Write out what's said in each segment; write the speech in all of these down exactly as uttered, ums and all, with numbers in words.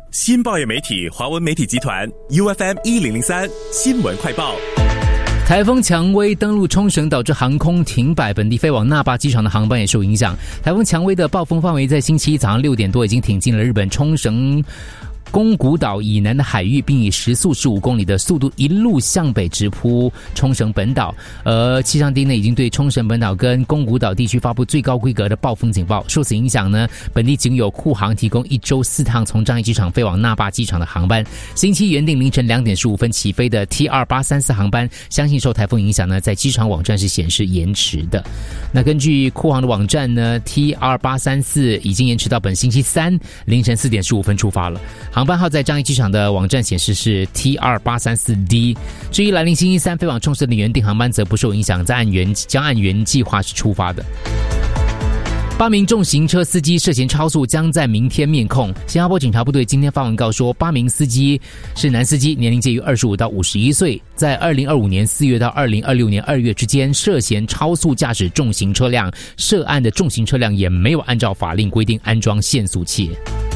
新报业媒体华文媒体集团 U F M 一零零三新闻快报。 台风蔷薇登陆冲绳，导致航空停摆，本地飞往那霸机场的航班也受影响。台风蔷薇的暴风范围在星期一早上六点多已经挺进了日本冲绳宫古岛以南的海域，并以时速十五公里的速度一路向北直扑冲绳本岛。而气象厅呢已经对冲绳本岛跟宫古岛地区发布最高规格的暴风警报。受此影响呢，本地仅有库航提供一周四趟从樟宜机场飞往那霸机场的航班。星期原定凌晨两点十五分起飞的 T 二八三四 航班，相信受台风影响呢，在机场网站是显示延迟的。那根据库航的网站呢 ，T 二八三四 已经延迟到本星期三凌晨四点十五分出发了。航班号在樟宜机场的网站显示是 T 二八三四 D。 至于来临星期三飞往冲绳的原定航班则不受影响，在按原将按原计划是出发的。八名重型车司机涉嫌超速，将在明天面控。新加坡警察部队今天发文告说，八名司机是男司机，年龄介于二十五到五十一岁，在二零二五年四月到二零二六年二月之间涉嫌超速驾驶重型车辆，涉案的重型车辆也没有按照法令规定安装限速器。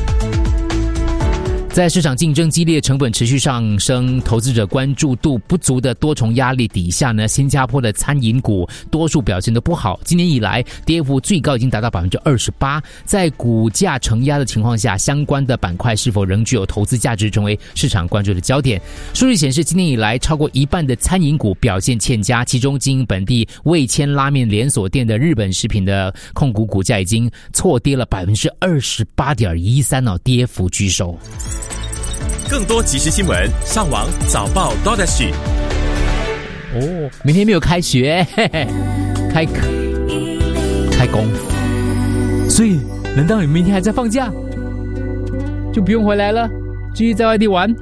在市场竞争激烈、成本持续上升、投资者关注度不足的多重压力底下呢，新加坡的餐饮股多数表现得不好。今年以来，跌幅最高已经达到 百分之二十八。在股价承压的情况下，相关的板块是否仍具有投资价值，成为市场关注的焦点。数据显示，今年以来超过一半的餐饮股表现欠佳，其中经营本地味千拉面连锁店的日本食品的控股股价已经错跌了 百分之二十八点一三 哦，跌幅居首。 更多即时新闻，上网早报 .dot.sg。 哦，明天没有开学，嘿嘿，开课开工，所以难道你明天还在放假，就不用回来了，继续在外地玩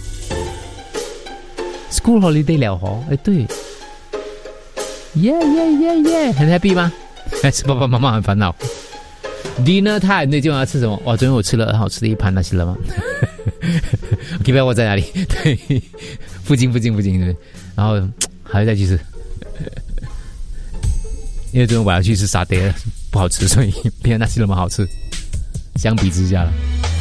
？School holiday 了哦，哎对，耶耶耶耶，很 happy 吗？还是爸爸妈妈很烦恼 ？Dinner time， 那今晚要吃什么？哇，昨天我吃了很好吃的一盘那些了吗？OK， 不要我在哪里？对，附近附近附近对，然后还要再去吃，因为昨天我要去吃沙爹，不好吃，所以没有那些那么好吃。相比之下了。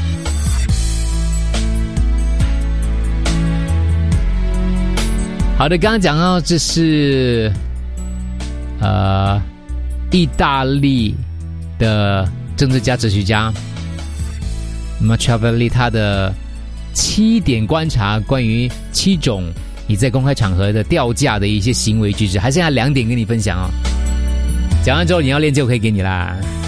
好的，刚刚讲到这是呃意大利的政治家、哲学家 Machiavelli 他的七点观察，关于七种你在公开场合的掉价的一些行为举止，还剩下两点跟你分享哦。讲完之后你要链接我可以给你啦。